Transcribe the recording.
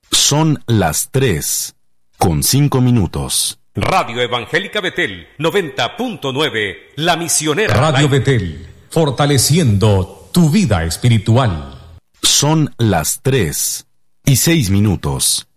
Son las 3:05. Radio Evangélica Betel 90.9, La Misionera. Radio Betel, fortaleciendo tu vida espiritual. Son las 3:06.